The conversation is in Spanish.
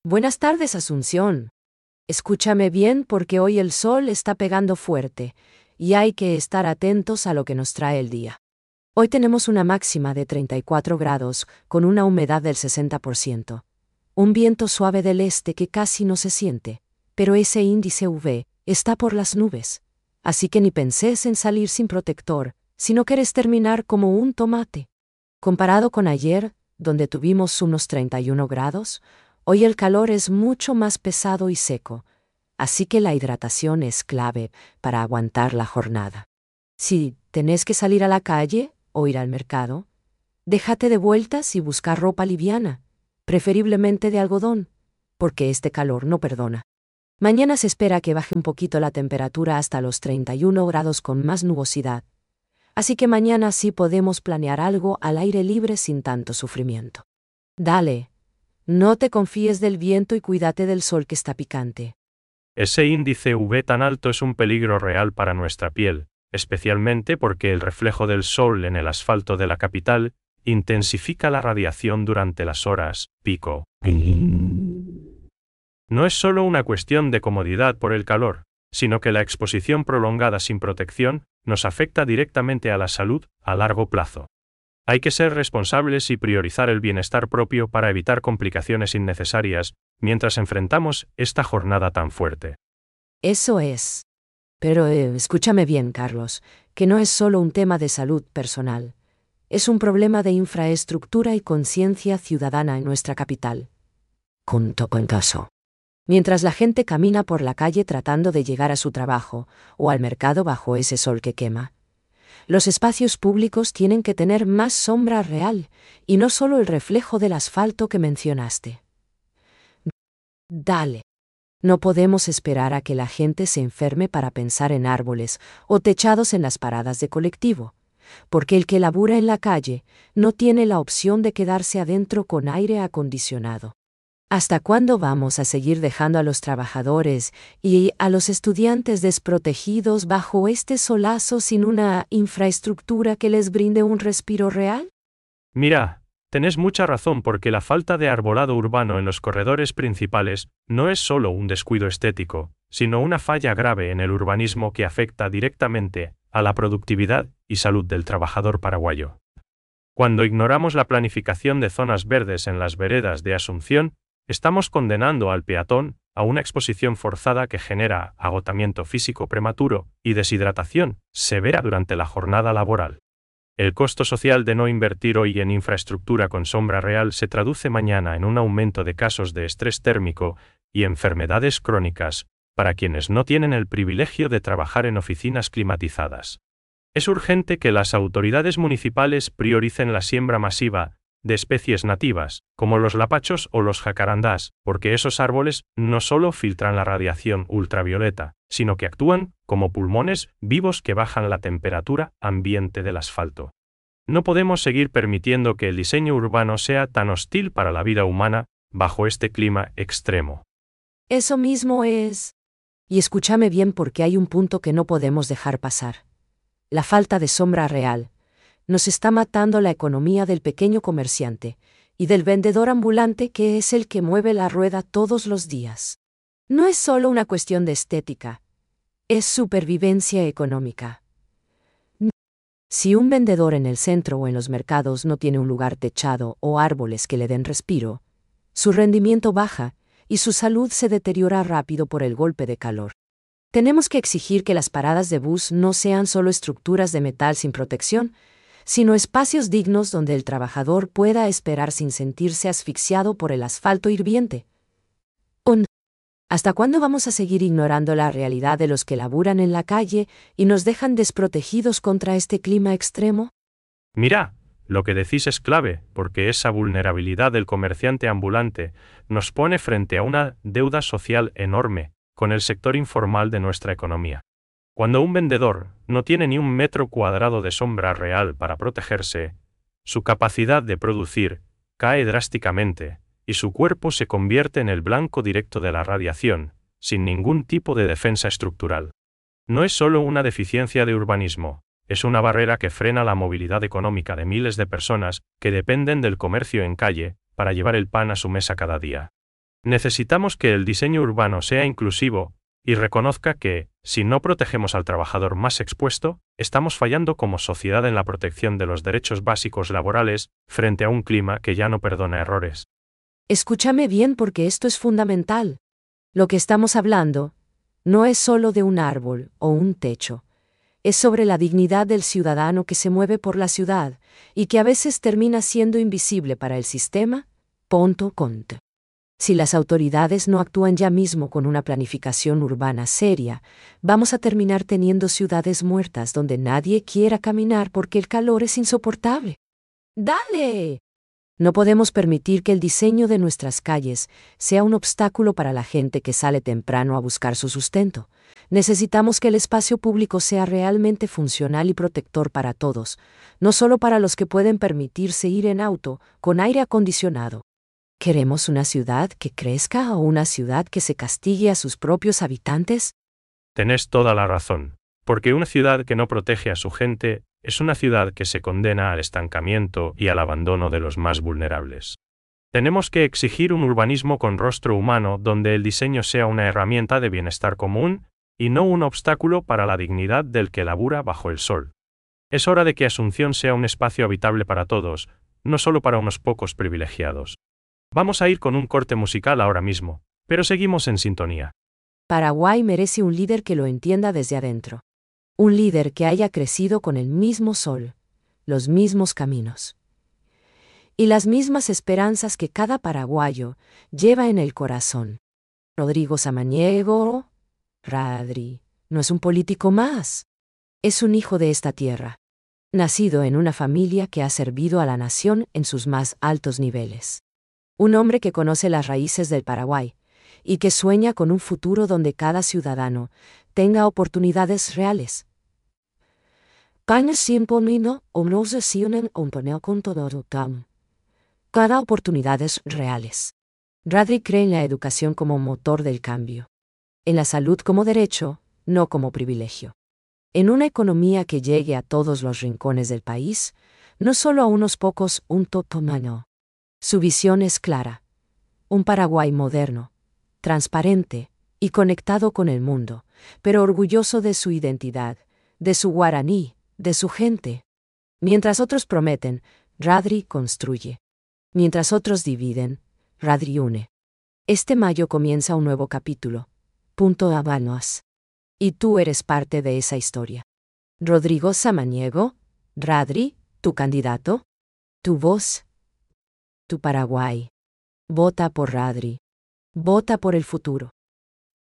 Buenas tardes, Asunción. Escúchame bien porque hoy el sol está pegando fuerte y hay que estar atentos a lo que nos trae el día. Hoy tenemos una máxima de 34 grados con una humedad del 60%. Un viento suave del este que casi no se siente, pero ese índice UV está por las nubes. Así que ni penses en salir sin protector, si no quieres terminar como un tomate. Comparado con ayer, donde tuvimos unos 31 grados, hoy el calor es mucho más pesado y seco, así que la hidratación es clave para aguantar la jornada. Si tenés que salir a la calle o ir al mercado, déjate de vueltas y buscar ropa liviana, preferiblemente de algodón, porque este calor no perdona. Mañana se espera que baje un poquito la temperatura hasta los 31 grados con más nubosidad, así que mañana sí podemos planear algo al aire libre sin tanto sufrimiento. Dale. No te confíes del viento y cuídate del sol que está picante. Ese índice UV tan alto es un peligro real para nuestra piel, especialmente porque el reflejo del sol en el asfalto de la capital intensifica la radiación durante las horas pico. No es solo una cuestión de comodidad por el calor, sino que la exposición prolongada sin protección nos afecta directamente a la salud a largo plazo. Hay que ser responsables y priorizar el bienestar propio para evitar complicaciones innecesarias mientras enfrentamos esta jornada tan fuerte. Eso es. Pero escúchame bien, Carlos, que no es solo un tema de salud personal. Es un problema de infraestructura y conciencia ciudadana en nuestra capital. Junto con caso. Mientras la gente camina por la calle tratando de llegar a su trabajo o al mercado bajo ese sol que quema, los espacios públicos tienen que tener más sombra real y no solo el reflejo del asfalto que mencionaste. Dale. No podemos esperar a que la gente se enferme para pensar en árboles o techados en las paradas de colectivo, porque el que labura en la calle no tiene la opción de quedarse adentro con aire acondicionado. ¿Hasta cuándo vamos a seguir dejando a los trabajadores y a los estudiantes desprotegidos bajo este solazo sin una infraestructura que les brinde un respiro real? Mira, tenés mucha razón porque la falta de arbolado urbano en los corredores principales no es solo un descuido estético, sino una falla grave en el urbanismo que afecta directamente a la productividad y salud del trabajador paraguayo. Cuando ignoramos la planificación de zonas verdes en las veredas de Asunción, estamos condenando al peatón a una exposición forzada que genera agotamiento físico prematuro y deshidratación severa durante la jornada laboral. El costo social de no invertir hoy en infraestructura con sombra real se traduce mañana en un aumento de casos de estrés térmico y enfermedades crónicas para quienes no tienen el privilegio de trabajar en oficinas climatizadas. Es urgente que las autoridades municipales prioricen la siembra masiva de especies nativas, como los lapachos o los jacarandás, porque esos árboles no solo filtran la radiación ultravioleta, sino que actúan como pulmones vivos que bajan la temperatura ambiente del asfalto. No podemos seguir permitiendo que el diseño urbano sea tan hostil para la vida humana bajo este clima extremo. Eso mismo es. Y escúchame bien porque hay un punto que no podemos dejar pasar. La falta de sombra real nos está matando la economía del pequeño comerciante y del vendedor ambulante que es el que mueve la rueda todos los días. No es solo una cuestión de estética, es supervivencia económica. Si un vendedor en el centro o en los mercados no tiene un lugar techado o árboles que le den respiro, su rendimiento baja y su salud se deteriora rápido por el golpe de calor. Tenemos que exigir que las paradas de bus no sean solo estructuras de metal sin protección, sino espacios dignos donde el trabajador pueda esperar sin sentirse asfixiado por el asfalto hirviente. ¿Hasta cuándo vamos a seguir ignorando la realidad de los que laburan en la calle y nos dejan desprotegidos contra este clima extremo? Mira, lo que decís es clave, porque esa vulnerabilidad del comerciante ambulante nos pone frente a una deuda social enorme con el sector informal de nuestra economía. Cuando un vendedor no tiene ni un metro cuadrado de sombra real para protegerse, su capacidad de producir cae drásticamente y su cuerpo se convierte en el blanco directo de la radiación, sin ningún tipo de defensa estructural. No es solo una deficiencia de urbanismo, es una barrera que frena la movilidad económica de miles de personas que dependen del comercio en calle para llevar el pan a su mesa cada día. Necesitamos que el diseño urbano sea inclusivo y reconozca que, si no protegemos al trabajador más expuesto, estamos fallando como sociedad en la protección de los derechos básicos laborales frente a un clima que ya no perdona errores. Escúchame bien porque esto es fundamental. Lo que estamos hablando no es solo de un árbol o un techo. Es sobre la dignidad del ciudadano que se mueve por la ciudad y que a veces termina siendo invisible para el sistema. Punto conte. Si las autoridades no actúan ya mismo con una planificación urbana seria, vamos a terminar teniendo ciudades muertas donde nadie quiera caminar porque el calor es insoportable. ¡Dale! No podemos permitir que el diseño de nuestras calles sea un obstáculo para la gente que sale temprano a buscar su sustento. Necesitamos que el espacio público sea realmente funcional y protector para todos, no solo para los que pueden permitirse ir en auto, con aire acondicionado. ¿Queremos una ciudad que crezca o una ciudad que se castigue a sus propios habitantes? Tenés toda la razón, porque una ciudad que no protege a su gente es una ciudad que se condena al estancamiento y al abandono de los más vulnerables. Tenemos que exigir un urbanismo con rostro humano donde el diseño sea una herramienta de bienestar común y no un obstáculo para la dignidad del que labura bajo el sol. Es hora de que Asunción sea un espacio habitable para todos, no solo para unos pocos privilegiados. Vamos a ir con un corte musical ahora mismo, pero seguimos en sintonía. Paraguay merece un líder que lo entienda desde adentro. Un líder que haya crecido con el mismo sol, los mismos caminos y las mismas esperanzas que cada paraguayo lleva en el corazón. Rodrigo Samaniego, Radri, no es un político más. Es un hijo de esta tierra, nacido en una familia que ha servido a la nación en sus más altos niveles. Un hombre que conoce las raíces del Paraguay y que sueña con un futuro donde cada ciudadano tenga oportunidades reales. Cada oportunidades reales. Radri cree en la educación como motor del cambio. En la salud como derecho, no como privilegio. En una economía que llegue a todos los rincones del país, no solo a unos pocos, un totomano. Su visión es clara. Un Paraguay moderno, transparente y conectado con el mundo, pero orgulloso de su identidad, de su guaraní, de su gente. Mientras otros prometen, Radri construye. Mientras otros dividen, Radri une. Este mayo comienza un nuevo capítulo. Punto Habanos. Y tú eres parte de esa historia. Rodrigo Samaniego, Radri, tu candidato, tu voz, tu Paraguay. Vota por Radri. Vota por el futuro.